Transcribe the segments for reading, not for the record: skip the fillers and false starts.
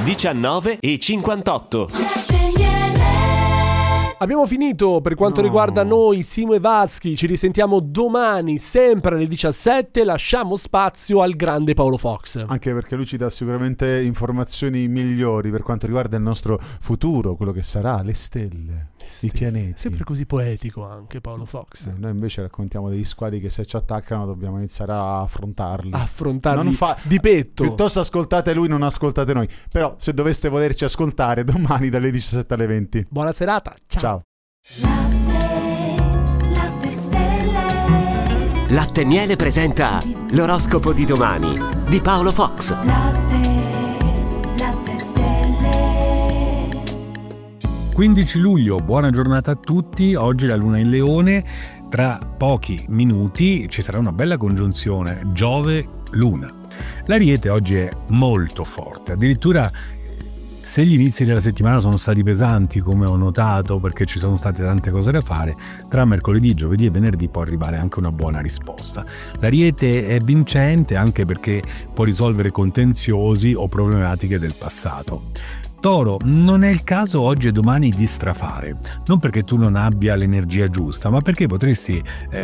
19:58. Abbiamo finito per quanto riguarda noi, Simo e Vaschi. Ci risentiamo domani sempre alle 17. Lasciamo spazio al grande Paolo Fox, anche perché lui ci dà sicuramente informazioni migliori per quanto riguarda il nostro futuro, quello che sarà, le stelle, i pianeti. Sempre così poetico anche Paolo Fox. Noi invece raccontiamo degli squali che se ci attaccano dobbiamo iniziare a affrontarli di petto. Piuttosto ascoltate lui, non ascoltate noi. Però se doveste volerci ascoltare domani dalle 17 alle 20. Buona serata, ciao. Latte Stelle. Latte Miele presenta l'oroscopo di domani di Paolo Fox. Latte Stelle. 15 luglio, buona giornata a tutti. Oggi la luna in Leone. Tra pochi minuti ci sarà una bella congiunzione Giove-Luna. L'Ariete oggi è molto forte, addirittura se gli inizi della settimana sono stati pesanti, come ho notato, perché ci sono state tante cose da fare, tra mercoledì, giovedì e venerdì può arrivare anche una buona risposta. L'Ariete è vincente anche perché può risolvere contenziosi o problematiche del passato. Toro, non è il caso oggi e domani di strafare, non perché tu non abbia l'energia giusta, ma perché potresti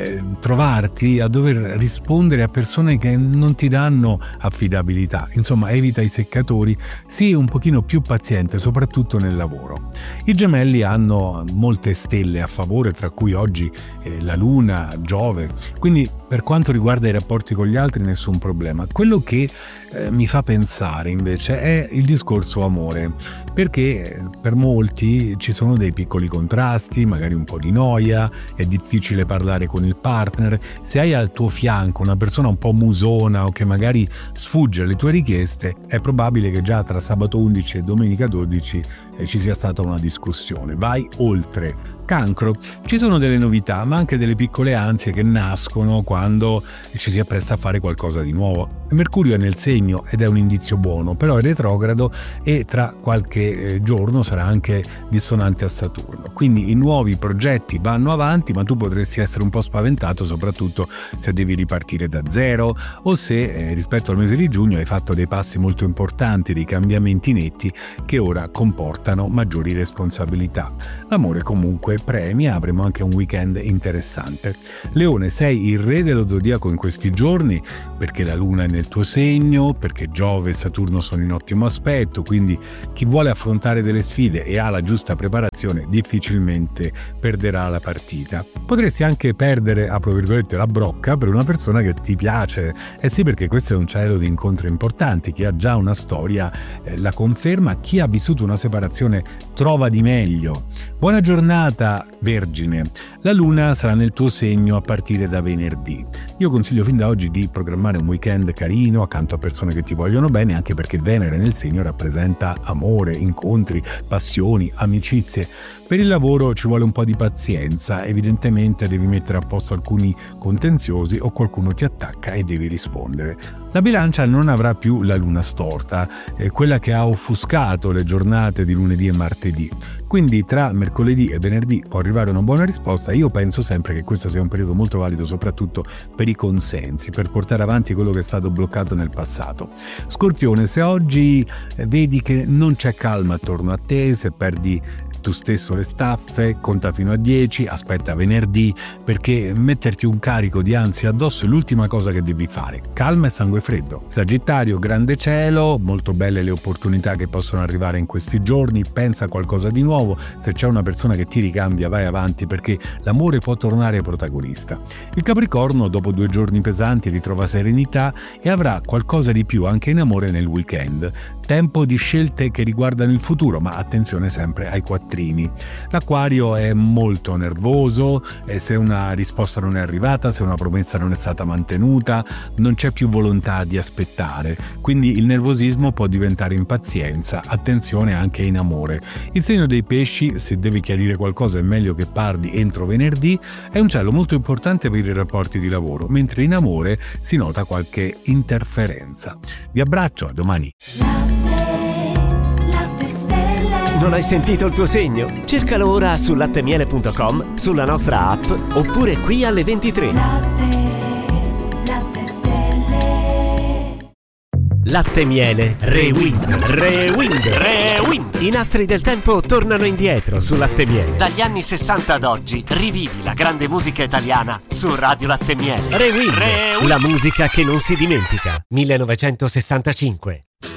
trovarti a dover rispondere a persone che non ti danno affidabilità. Insomma, evita i seccatori, sii un pochino più paziente, soprattutto nel lavoro. I Gemelli hanno molte stelle a favore, tra cui oggi la Luna, Giove, quindi per quanto riguarda i rapporti con gli altri nessun problema. Quello che mi fa pensare invece è il discorso amore, perché per molti ci sono dei piccoli contrasti, magari un po' di noia, è difficile parlare con il partner. Se hai al tuo fianco una persona un po' musona o che magari sfugge alle tue richieste, è probabile che già tra sabato 11 e domenica 12 ci sia stata una discussione. Vai oltre. Cancro, ci sono delle novità, ma anche delle piccole ansie che nascono quando ci si appresta a fare qualcosa di nuovo. Mercurio è nel segno ed è un indizio buono, però è retrogrado e tra qualche giorno sarà anche dissonante a Saturno. Quindi i nuovi progetti vanno avanti, ma tu potresti essere un po' spaventato, soprattutto se devi ripartire da zero o se rispetto al mese di giugno hai fatto dei passi molto importanti, dei cambiamenti netti che ora comportano maggiori responsabilità. L'amore comunque premia, avremo anche un weekend interessante. Leone, sei il re dello zodiaco in questi giorni perché la luna è nel tuo segno, perché Giove e Saturno sono in ottimo aspetto, quindi chi vuole affrontare delle sfide e ha la giusta preparazione difficilmente perderà la partita. Potresti anche perdere, apro virgolette, la brocca per una persona che ti piace. Sì, perché questo è un cielo di incontri importanti. Chi ha già una storia la conferma, chi ha vissuto una separazione trova di meglio. Buona giornata Vergine, la luna sarà nel tuo segno a partire da venerdì. Io consiglio fin da oggi di programmare un weekend carino accanto a persone che ti vogliono bene, anche perché Venere nel segno rappresenta amore, incontri, passioni, amicizie. Per il lavoro ci vuole un po' di pazienza, evidentemente devi mettere a posto alcuni contenziosi o qualcuno ti attacca e devi rispondere. La Bilancia non avrà più la luna storta, quella che ha offuscato le giornate di lunedì e martedì. Quindi tra mercoledì e venerdì può arrivare una buona risposta. Io penso sempre che questo sia un periodo molto valido soprattutto per i consensi, per portare avanti quello che è stato bloccato nel passato. Scorpione, se oggi vedi che non c'è calma attorno a te, se perdi tu stesso le staffe, conta fino a 10, aspetta venerdì, perché metterti un carico di ansia addosso è l'ultima cosa che devi fare. Calma e sangue freddo. Sagittario, grande cielo, molto belle le opportunità che possono arrivare in questi giorni, pensa a qualcosa di nuovo, se c'è una persona che ti ricambia vai avanti perché l'amore può tornare protagonista. Il Capricorno dopo 2 giorni pesanti ritrova serenità e avrà qualcosa di più anche in amore nel weekend. Tempo di scelte che riguardano il futuro, ma attenzione sempre ai quattrini. L'Acquario è molto nervoso e se una risposta non è arrivata, se una promessa non è stata mantenuta, non c'è più volontà di aspettare, quindi il nervosismo può diventare impazienza. Attenzione anche in amore. Il segno dei pesci, se devi chiarire qualcosa è meglio che parli entro venerdì, è un cielo molto importante per i rapporti di lavoro, mentre in amore si nota qualche interferenza. Vi abbraccio, a domani. Non hai sentito il tuo segno? Cercalo ora su lattemiele.com, sulla nostra app oppure qui alle 23. Latte Miele Rewind. I nastri del tempo tornano indietro su Latte Miele. Dagli anni 60 ad oggi rivivi la grande musica italiana su Radio Latte Miele. Rewind. La musica che non si dimentica. 1965.